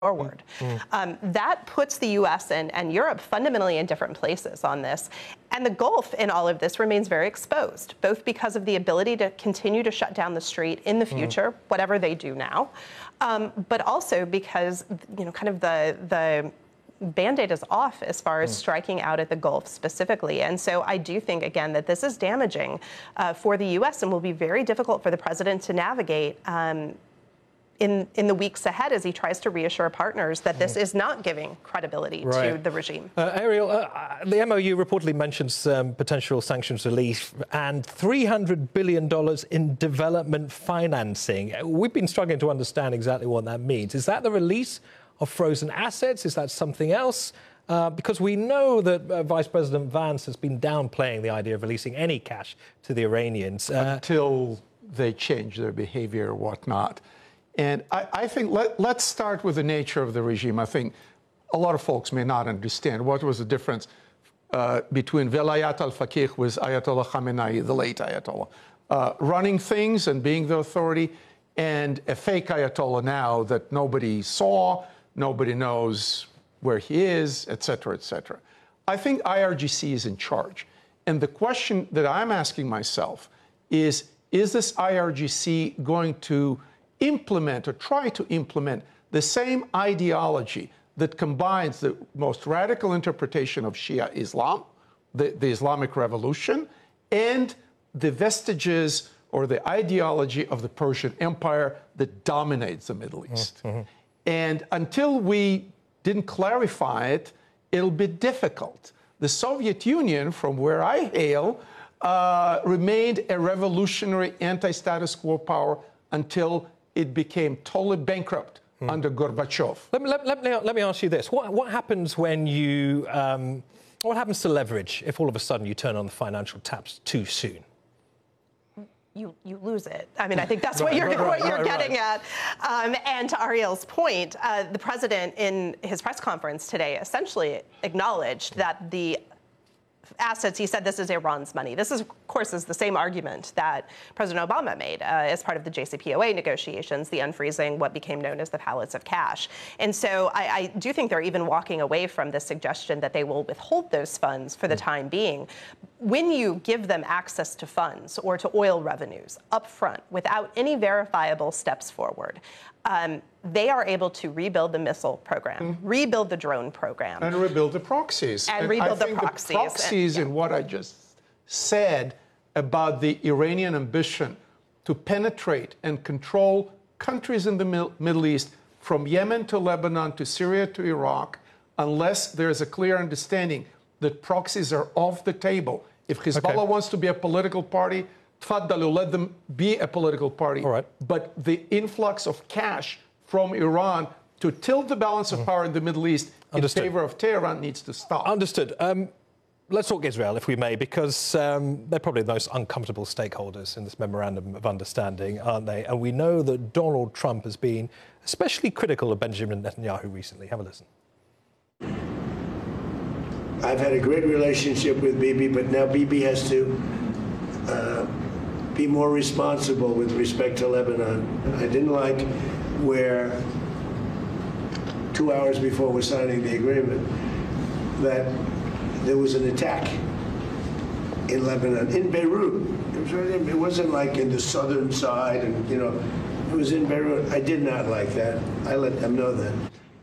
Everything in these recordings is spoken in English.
forward. That puts the U.S. and Europe fundamentally in different places on this. And the Gulf in all of this remains very exposed, both because of the ability to continue to shut down the strait in the future, whatever they do now, but also because, kind of the Band-Aid is off as far as striking out at the Gulf specifically. And so I do think, again, that this is damaging for the U.S. and will be very difficult for the president to navigate in the weeks ahead as he tries to reassure partners that this is not giving credibility to the regime. Ariel, the MOU reportedly mentions potential sanctions relief and $300 billion in development financing. We've been struggling to understand exactly what that means. Is that the release of frozen assets? Is that something else? Because we know that Vice President Vance has been downplaying the idea of releasing any cash to the Iranians. Until they change their behavior or whatnot. And I think let's start with the nature of the regime. I think a lot of folks may not understand what was the difference between Velayat al-Faqih with Ayatollah Khamenei, the late Ayatollah, running things and being the authority, and a fake Ayatollah now that nobody saw, nobody knows where he is, et cetera, et cetera. I think IRGC is in charge. And the question that I'm asking myself is this IRGC going to implement or try to implement the same ideology that combines the most radical interpretation of Shia Islam, the Islamic Revolution, and the vestiges or the ideology of the Persian Empire that dominates the Middle East. And until we didn't clarify it, it'll be difficult. The Soviet Union, from where I hail, remained a revolutionary anti-status quo power until it became totally bankrupt under Gorbachev. Let me ask you this. What happens when you... what happens to leverage if all of a sudden you turn on the financial taps too soon? You lose it. I mean, I think that's what you're getting at. And to Ariel's point, the president in his press conference today essentially acknowledged that the assets, he said this is Iran's money. This is, of course, is the same argument that President Obama made as part of the JCPOA negotiations, the unfreezing what became known as the pallets of cash. And so I do think they're even walking away from the suggestion that they will withhold those funds for the time being. When you give them access to funds or to oil revenues up front without any verifiable steps forward, they are able to rebuild the missile program, rebuild the drone program. And rebuild the proxies. And rebuild the proxies. The proxies in what I just said about the Iranian ambition to penetrate and control countries in the Middle East, from Yemen to Lebanon to Syria to Iraq, unless there is a clear understanding that proxies are off the table. If Hezbollah wants to be a political party, tfaddalu, let them be a political party. All right. But the influx of cash from Iran to tilt the balance of power in the Middle East in favor of Tehran needs to stop. Understood. Let's talk Israel, if we may, because they're probably the most uncomfortable stakeholders in this memorandum of understanding, aren't they? And we know that Donald Trump has been especially critical of Benjamin Netanyahu recently. Have a listen. I've had a great relationship with Bibi, but now Bibi has to be more responsible with respect to Lebanon. I didn't like where 2 hours before we're signing the agreement that there was an attack in Lebanon, in Beirut. It wasn't like in the southern side, and it was in Beirut. I did not like that. I let them know that.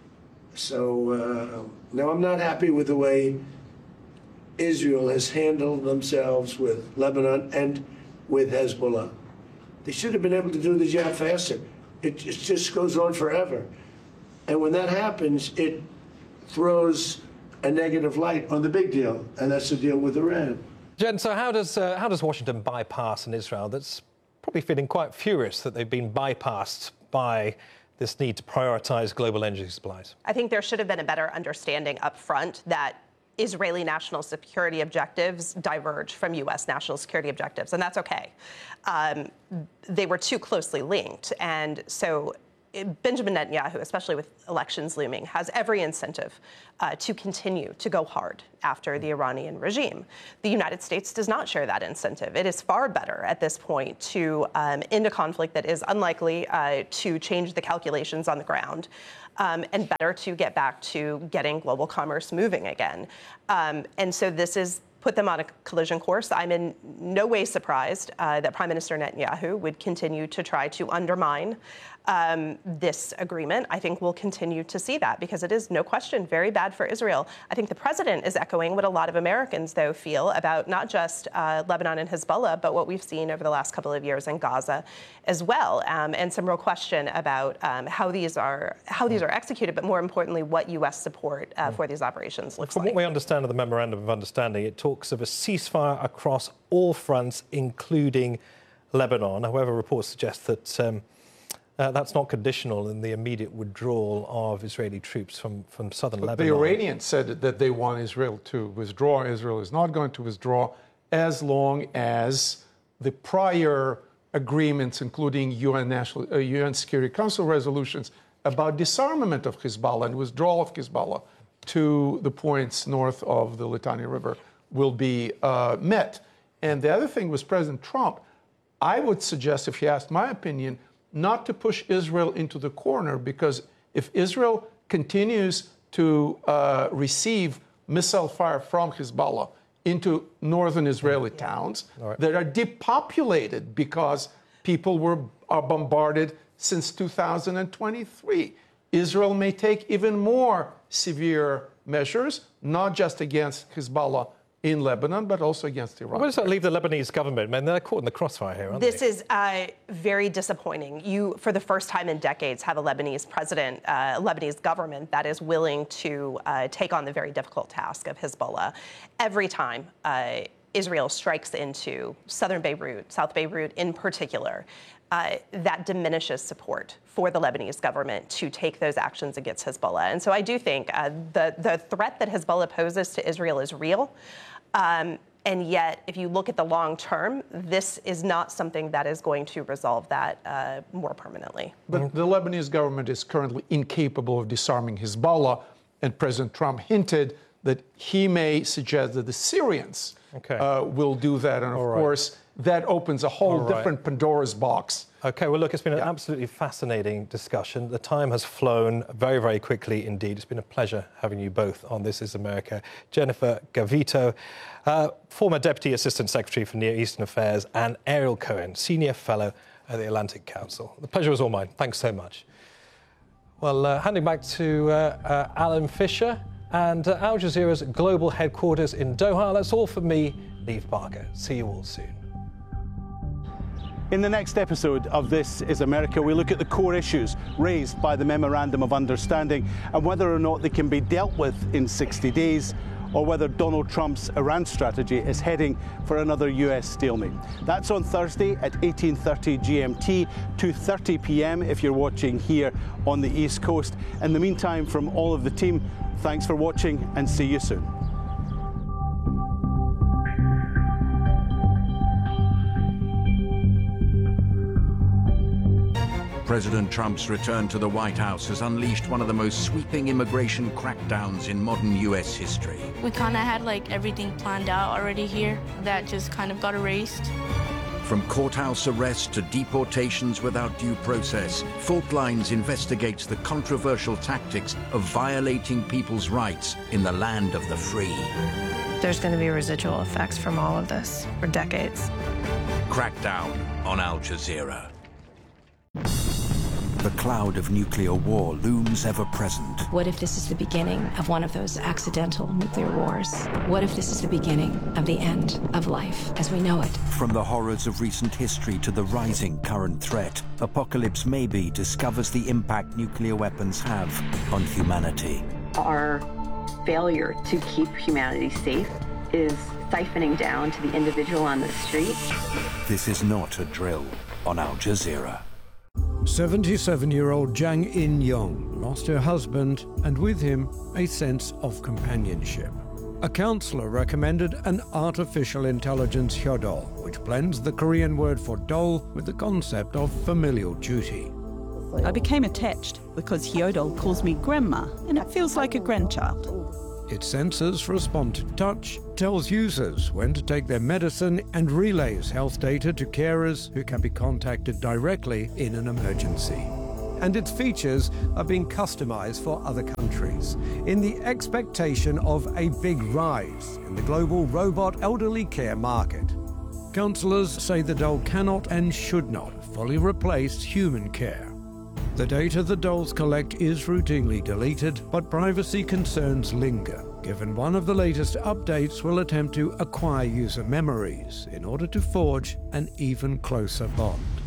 So now I'm not happy with the way Israel has handled themselves with Lebanon and with Hezbollah. They should have been able to do the job faster. It just goes on forever. And when that happens, it throws a negative light on the big deal, and that's the deal with Iran. Jen, so how does Washington bypass an Israel that's probably feeling quite furious that they've been bypassed by this need to prioritize global energy supplies? I think there should have been a better understanding up front that Israeli national security objectives diverge from U.S. national security objectives, and that's okay. They were too closely linked, and so Benjamin Netanyahu, especially with elections looming, has every incentive to continue to go hard after the Iranian regime. The United States does not share that incentive. It is far better at this point to end a conflict that is unlikely to change the calculations on the ground, and better to get back to getting global commerce moving again. And so this is put them on a collision course. I'm in no way surprised that Prime Minister Netanyahu would continue to try to undermine this agreement. I think we'll continue to see that because it is, no question, very bad for Israel. I think the president is echoing what a lot of Americans, though, feel about not just Lebanon and Hezbollah, but what we've seen over the last couple of years in Gaza as well, and some real question about how these are executed, but more importantly, what U.S. support for these operations looks like. From what we understand of the Memorandum of Understanding, it talks of a ceasefire across all fronts, including Lebanon. However, reports suggest that that's not conditional in the immediate withdrawal of Israeli troops from southern Lebanon. The Iranians said that they want Israel to withdraw. Israel is not going to withdraw as long as the prior agreements, including UN Security Council resolutions about disarmament of Hezbollah and withdrawal of Hezbollah to the points north of the Litani River, will be met. And the other thing was President Trump. I would suggest, if you asked my opinion, not to push Israel into the corner, because if Israel continues to receive missile fire from Hezbollah into northern Israeli towns that are depopulated because people are bombarded since 2023, Israel may take even more severe measures, not just against Hezbollah in Lebanon, but also against Iran. Where does that leave the Lebanese government? Man, they're caught in the crossfire here, aren't they? This is very disappointing. You, for the first time in decades, have a Lebanese president, Lebanese government that is willing to take on the very difficult task of Hezbollah. Every time Israel strikes into southern Beirut, South Beirut in particular, that diminishes support for the Lebanese government to take those actions against Hezbollah. And so I do think the threat that Hezbollah poses to Israel is real. And yet, if you look at the long term, this is not something that is going to resolve that more permanently. But the Lebanese government is currently incapable of disarming Hezbollah, and President Trump hinted that he may suggest that the Syrians will do that. And of course, that opens a whole different Pandora's box. OK, well, look, it's been an absolutely fascinating discussion. The time has flown very, very quickly indeed. It's been a pleasure having you both on This Is America. Jennifer Gavito, former Deputy Assistant Secretary for Near Eastern Affairs, and Ariel Cohen, Senior Fellow at the Atlantic Council. The pleasure was all mine. Thanks so much. Well, handing back to Alan Fisher and Al Jazeera's global headquarters in Doha. That's all from me, Neve Parker. See you all soon. In the next episode of This Is America, we look at the core issues raised by the Memorandum of Understanding and whether or not they can be dealt with in 60 days, or whether Donald Trump's Iran strategy is heading for another US stalemate. That's on Thursday at 18:30 GMT, 2:30 p.m. if you're watching here on the East Coast. In the meantime, from all of the team, thanks for watching and see you soon. President Trump's return to the White House has unleashed one of the most sweeping immigration crackdowns in modern U.S. history. We kind of had like everything planned out already here. That just kind of got erased. From courthouse arrests to deportations without due process, Fault Lines investigates the controversial tactics of violating people's rights in the land of the free. There's going to be residual effects from all of this for decades. Crackdown on Al Jazeera. The cloud of nuclear war looms ever present. What if this is the beginning of one of those accidental nuclear wars? What if this is the beginning of the end of life as we know it? From the horrors of recent history to the rising current threat, Apocalypse Maybe discovers the impact nuclear weapons have on humanity. Our failure to keep humanity safe is siphoning down to the individual on the street. This is not a drill on Al Jazeera. 77-year-old Jang In-young lost her husband and with him a sense of companionship. A counselor recommended an artificial intelligence hyodol, which blends the Korean word for doll with the concept of familial duty. I became attached because Hyodal calls me grandma, and it feels like a grandchild. Its sensors respond to touch, tells users when to take their medicine, and relays health data to carers who can be contacted directly in an emergency. And its features are being customized for other countries in the expectation of a big rise in the global robot elderly care market. Counsellors say the doll cannot and should not fully replace human care. The data the dolls collect is routinely deleted, but privacy concerns linger, given one of the latest updates will attempt to acquire user memories in order to forge an even closer bond.